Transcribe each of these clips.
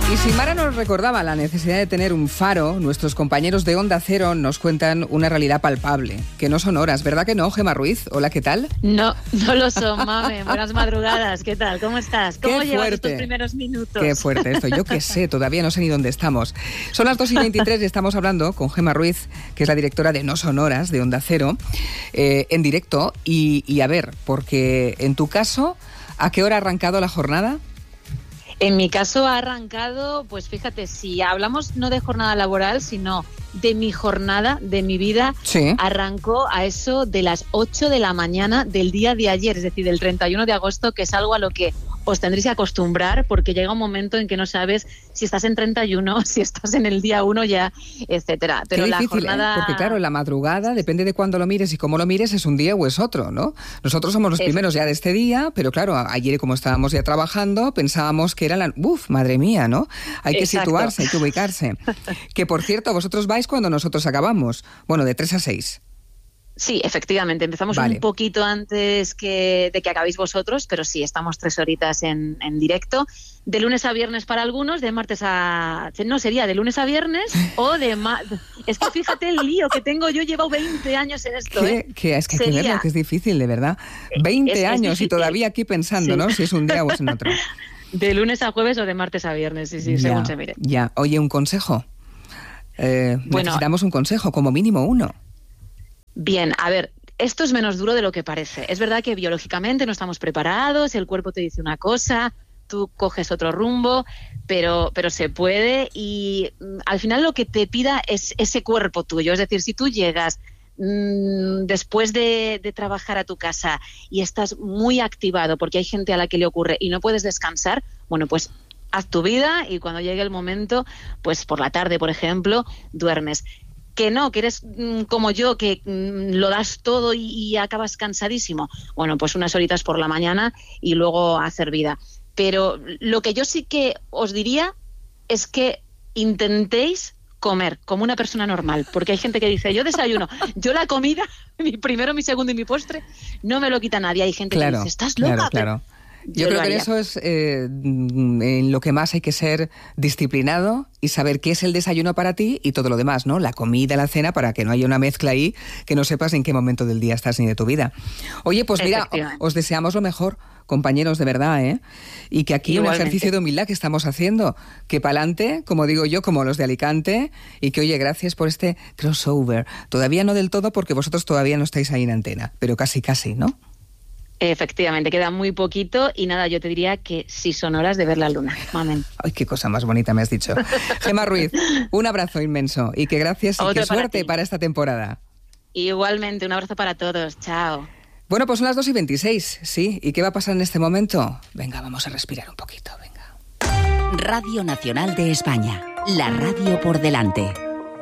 Y si Mara nos recordaba la necesidad de tener un faro, nuestros compañeros de Onda Cero nos cuentan una realidad palpable, que no son horas, ¿verdad que no, Gemma Ruiz? Hola, ¿qué tal? No lo son, mame. Buenas madrugadas, ¿qué tal? ¿Cómo estás? ¿Cómo llevas estos primeros minutos? Qué fuerte esto, yo qué sé, todavía no sé ni dónde estamos. Son las 2:23 y estamos hablando con Gemma Ruiz, que es la directora de No Son Horas, de Onda Cero, en directo. Y a ver, porque en tu caso, ¿a qué hora ha arrancado la jornada? En mi caso ha arrancado, pues fíjate, si hablamos no de jornada laboral, sino de mi jornada, de mi vida, sí. Arrancó a eso de las 8 de la mañana del día de ayer, es decir, del 31 de agosto, que es algo a lo que os tendréis que acostumbrar, porque llega un momento en que no sabes si estás en 31, si estás en el día 1 ya, etcétera. Pero qué la difícil, jornada... Porque claro, la madrugada, depende de cuándo lo mires y cómo lo mires, es un día o es otro, ¿no? Nosotros somos los primeros ya de este día, pero claro, ayer como estábamos ya trabajando, pensábamos que era la... ¡Uf, madre mía!, ¿no? Hay que situarse, hay que ubicarse. Que por cierto, vosotros vais cuando nosotros acabamos. Bueno, de 3 a 6. Sí, efectivamente, empezamos un poquito antes de que acabéis vosotros, pero sí, estamos 3 horitas en directo, de lunes a viernes para algunos, de martes a... No, sería de lunes a viernes o de... Es que fíjate el lío que tengo, yo llevo 20 años en esto. Es que hay que verlo, que es difícil, de verdad. 20 años y todavía aquí pensando, sí. ¿No? Si es un día o es en otro. De lunes a jueves o de martes a viernes, sí, según se mire. Ya, oye, un consejo. Necesitamos un consejo, como mínimo uno. Bien, a ver, esto es menos duro de lo que parece. Es verdad que biológicamente no estamos preparados, el cuerpo te dice una cosa, tú coges otro rumbo, pero se puede y al final lo que te pida es ese cuerpo tuyo. Es decir, si tú llegas después de trabajar a tu casa y estás muy activado porque hay gente a la que le ocurre y no puedes descansar, bueno, pues haz tu vida y cuando llegue el momento, pues por la tarde, por ejemplo, duermes. Que no, que eres como yo, que lo das todo y acabas cansadísimo. Bueno, pues unas horitas por la mañana y luego a hacer vida. Pero lo que yo sí que os diría es que intentéis comer como una persona normal, porque hay gente que dice, yo desayuno, yo la comida, mi primero, mi segundo y mi postre, no me lo quita nadie. Hay gente que dice, estás loca. Claro. Yo creo que en eso es en lo que más hay que ser disciplinado y saber qué es el desayuno para ti y todo lo demás, ¿no? La comida, la cena, para que no haya una mezcla ahí que no sepas en qué momento del día estás ni de tu vida. Oye, pues mira, os deseamos lo mejor, compañeros, de verdad, ¿eh? Y que aquí igualmente. Un ejercicio de humildad que estamos haciendo, que pa'lante, como digo yo, como los de Alicante, y que, oye, gracias por este crossover. Todavía no del todo porque vosotros todavía no estáis ahí en antena, pero casi, ¿no? Efectivamente, queda muy poquito y nada, yo te diría que sí son horas de ver la luna. Amén. Ay, qué cosa más bonita me has dicho. Gemma Ruiz, un abrazo inmenso y que gracias y qué suerte para esta temporada. Igualmente, un abrazo para todos. Chao. Bueno, pues son las 2:26, sí. ¿Y qué va a pasar en este momento? Venga, vamos a respirar un poquito, venga. Radio Nacional de España, la radio por delante.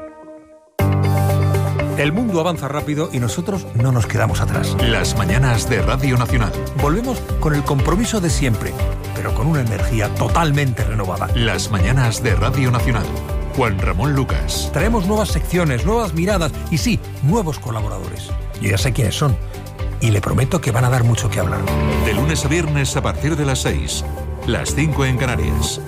El mundo avanza rápido y nosotros no nos quedamos atrás. Las mañanas de Radio Nacional. Volvemos con el compromiso de siempre, pero con una energía totalmente renovada. Las mañanas de Radio Nacional. Juan Ramón Lucas. Traemos nuevas secciones, nuevas miradas y sí, nuevos colaboradores. Yo ya sé quiénes son y le prometo que van a dar mucho que hablar. De lunes a viernes a partir de las 6, las 5 en Canarias.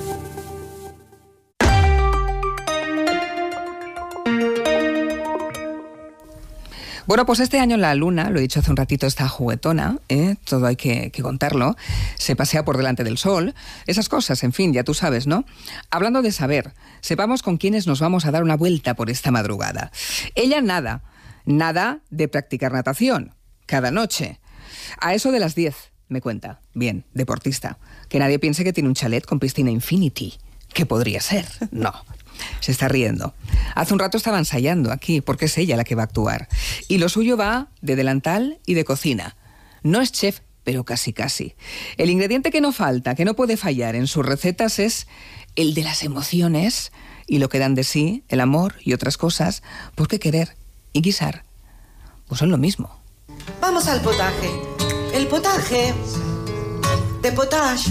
Bueno, pues este año la luna, lo he dicho hace un ratito, está juguetona, todo hay que contarlo, se pasea por delante del sol, esas cosas, en fin, ya tú sabes, ¿no? Hablando de saber, sepamos con quiénes nos vamos a dar una vuelta por esta madrugada. Ella nada de practicar natación, cada noche. A eso de las 10, me cuenta, bien, deportista, que nadie piense que tiene un chalet con piscina infinity, que podría ser, no. Se está riendo. Hace un rato estaba ensayando aquí, porque es ella la que va a actuar. Y lo suyo va de delantal y de cocina. No es chef, pero casi. El ingrediente que no falta, que no puede fallar en sus recetas es el de las emociones y lo que dan de sí, el amor y otras cosas, porque querer y guisar, pues son lo mismo. Vamos al potaje. El potaje de potage,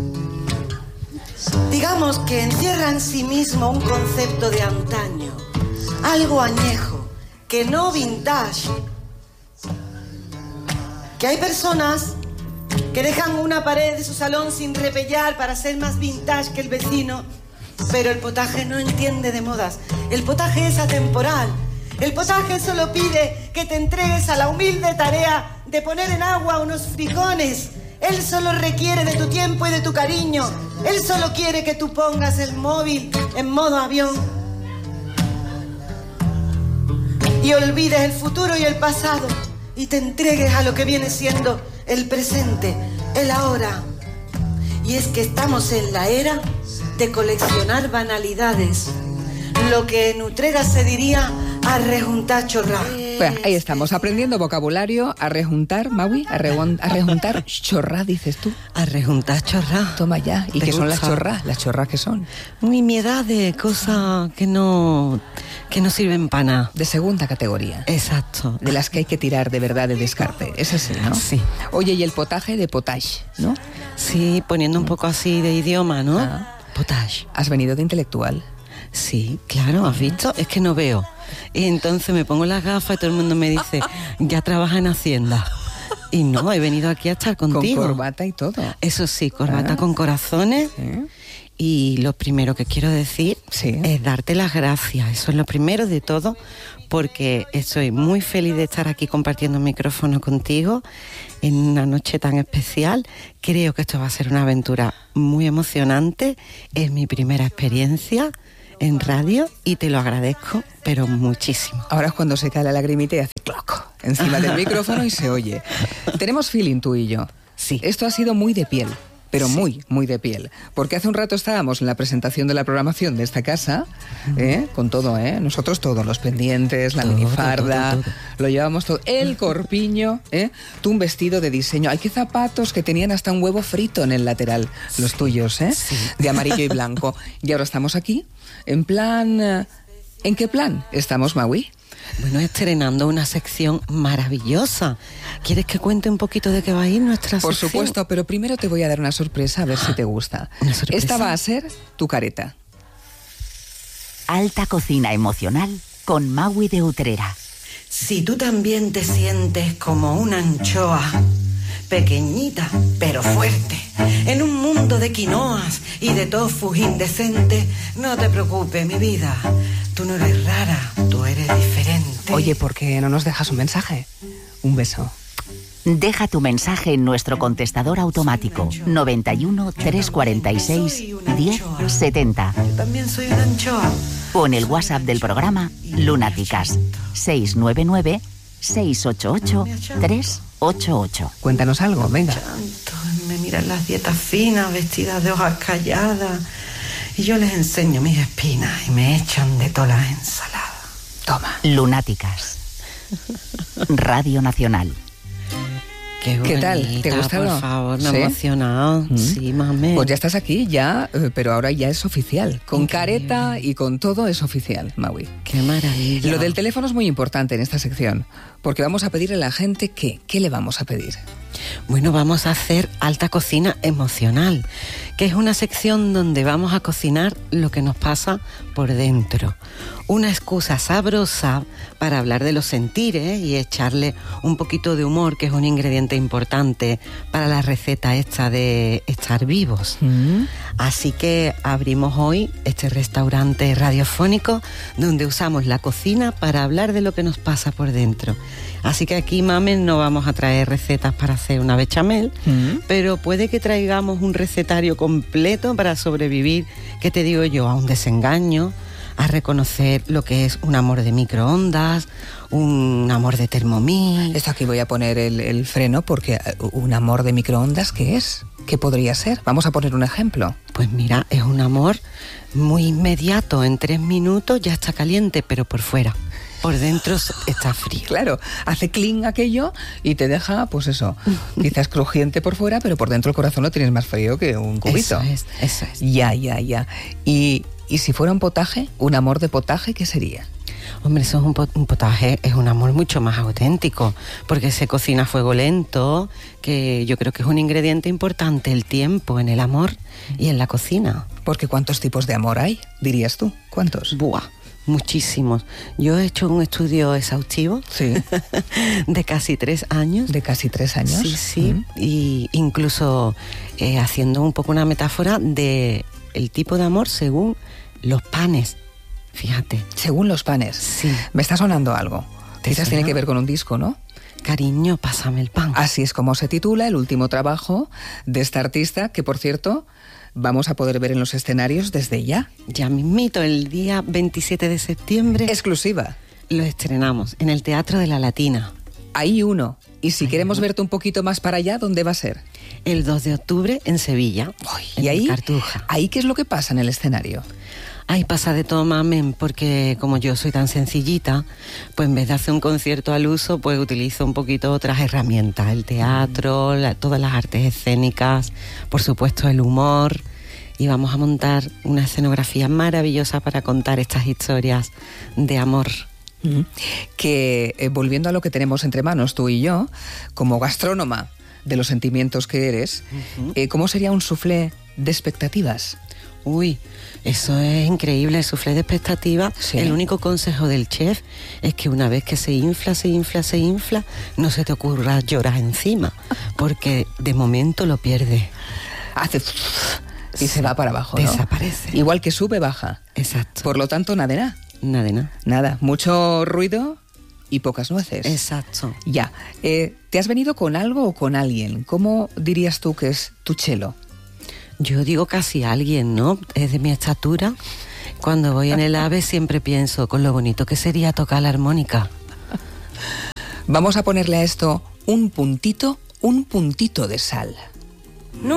digamos que encierra en sí mismo un concepto de antaño, algo añejo, que no vintage. Que hay personas que dejan una pared de su salón sin repellar para ser más vintage que el vecino. Pero el potaje no entiende de modas. El potaje es atemporal. El potaje solo pide que te entregues a la humilde tarea de poner en agua unos frijoles. Él solo requiere de tu tiempo y de tu cariño. Él solo quiere que tú pongas el móvil en modo avión y olvides el futuro y el pasado y te entregues a lo que viene siendo el presente, el ahora. Y es que estamos en la era de coleccionar banalidades, lo que en Utrera se diría arrejuntar chorrá. Bueno, ahí estamos, aprendiendo vocabulario, arrejuntar, Maui, arrejuntar chorrá, dices tú. Arrejuntar chorrá. Toma ya. ¿Y qué son las gusta? chorrás? ¿Las chorrás qué son? Nimiedad de cosas que no sirven para nada. De segunda categoría. Exacto. De las que hay que tirar de verdad de descarte. Es así, ¿no? Sí. Oye, y el potaje de potage, ¿no? Sí, poniendo un poco así de idioma, ¿no? Ah. Potage. ¿Has venido de intelectual? Sí, claro, ¿has visto? Es que no veo. Y entonces me pongo las gafas y todo el mundo me dice, ya trabaja en Hacienda. Y no, he venido aquí a estar contigo. Con corbata y todo. Eso sí, corbata con corazones. ¿Eh? Y lo primero que quiero decir es darte las gracias. Eso es lo primero de todo, porque estoy muy feliz de estar aquí compartiendo micrófono contigo en una noche tan especial. Creo que esto va a ser una aventura muy emocionante. Es mi primera experiencia en radio y te lo agradezco, pero muchísimo. Ahora es cuando se cae la lagrimita y hace cloc encima del micrófono y se oye. Tenemos feeling tú y yo. Sí. Esto ha sido muy de piel. Pero Sí. muy, muy de piel. Porque hace un rato estábamos en la presentación de la programación de esta casa, con todo, nosotros todos, los pendientes, la Todo, minifarda, todo. lo llevábamos todo. El corpiño, tú un vestido de diseño. Ay, qué zapatos que tenían hasta un huevo frito en el lateral, los tuyos, Sí. de amarillo y blanco. Y ahora estamos aquí, en plan... ¿En qué plan estamos, Maui? Bueno, estrenando una sección maravillosa. ¿Quieres que cuente un poquito de qué va a ir nuestra Por sección? supuesto, pero primero te voy a dar una sorpresa, a ver si te gusta. ¿Una sorpresa? Esta va a ser tu careta. Alta cocina emocional con Maui de Utrera. Si tú también te sientes como una anchoa, pequeñita pero fuerte, en un mundo de quinoas y de tofus indecentes, no te preocupes, mi vida. Tú no eres rara, tú eres diferente. Oye, ¿por qué no nos dejas un mensaje? Un beso. Deja tu mensaje en nuestro contestador automático 91 346 1070 Yo también soy una anchoa. o en el WhatsApp del programa Lunáticas 699 688 388. Cuéntanos algo, venga. Tanto, me miran las dietas finas, vestidas de hojas calladas, y yo les enseño mis espinas y me echan de todas las ensaladas. Toma. Lunáticas. Radio Nacional. ¿Qué tal? bonita, ¿Te ha gustado? Por favor, me ¿Sí? ha emocionado. Sí, mami. Pues ya estás aquí, ya, pero ahora ya es oficial. Con careta y con todo es oficial, Maui. Qué maravilla. Lo del teléfono es muy importante en esta sección, porque vamos a pedirle a la gente ¿qué le vamos a pedir? Bueno, vamos a hacer alta cocina emocional, que es una sección donde vamos a cocinar lo que nos pasa por dentro. Una excusa sabrosa para hablar de los sentires y echarle un poquito de humor, que es un ingrediente importante para la receta esta de estar vivos. Así que abrimos hoy este restaurante radiofónico donde usamos la cocina para hablar de lo que nos pasa por dentro. Así que aquí, mamen, no vamos a traer recetas para hacer una bechamel, pero puede que traigamos un recetario completo para sobrevivir, ¿qué te digo yo?, a un desengaño, a reconocer lo que es un amor de microondas, un amor de Thermomix. Esto aquí voy a poner el freno, porque un amor de microondas, ¿qué es? ¿Qué podría ser? Vamos a poner un ejemplo. Pues mira, es un amor muy inmediato, en 3 minutos ya está caliente, pero por fuera. Por dentro está frío. Claro, hace cling aquello y te deja, pues eso, quizás crujiente por fuera, pero por dentro el corazón lo tienes más frío que un cubito. Eso es. Ya. Y si fuera un potaje, un amor de potaje, ¿qué sería? Hombre, eso es un potaje, es un amor mucho más auténtico, porque se cocina a fuego lento, que yo creo que es un ingrediente importante, el tiempo en el amor y en la cocina. Porque ¿cuántos tipos de amor hay, dirías tú? ¿Cuántos? Buah, Muchísimos. Yo he hecho un estudio exhaustivo Sí. de casi 3 años. ¿De casi 3 años? Sí, sí. Y incluso haciendo un poco una metáfora de el tipo de amor según los panes. Fíjate. Según los panes. Sí. Me está sonando algo. ¿Te Quizás suena? tiene que ver con un disco, ¿no? Cariño, pásame el pan. Así es como se titula el último trabajo de esta artista, que por cierto vamos a poder ver en los escenarios desde ya. Ya mismito, el día 27 de septiembre Exclusiva. lo estrenamos en el Teatro de la Latina. Ahí uno. Y si queremos verte un poquito más para allá, ¿dónde va a ser? El 2 de octubre en Sevilla, en Y ahí, el Cartuja. ¿ahí qué es lo que pasa en el escenario? Ay, pasa de todo, mamen, porque como yo soy tan sencillita, pues en vez de hacer un concierto al uso, pues utilizo un poquito otras herramientas. El teatro, todas las artes escénicas, por supuesto el humor. Y vamos a montar una escenografía maravillosa para contar estas historias de amor. Que volviendo a lo que tenemos entre manos, tú y yo, como gastrónoma de los sentimientos que eres, ¿cómo sería un soufflé de expectativas? Uy, eso es increíble, el soufflé de expectativa. Sí. El único consejo del chef es que una vez que se infla, no se te ocurra llorar encima, porque de momento lo pierdes. Hace y se va para abajo, ¿no? Desaparece. Igual que sube, baja. Exacto. Por lo tanto, nada de nada. Nada de nada. Nada, mucho ruido y pocas nueces. Exacto. Ya. ¿Te has venido con algo o con alguien? ¿Cómo dirías tú que es tu chelo? Yo digo casi alguien, ¿no? Es de mi estatura. Cuando voy en el AVE siempre pienso con lo bonito que sería tocar la armónica. Vamos a ponerle a esto un puntito de sal.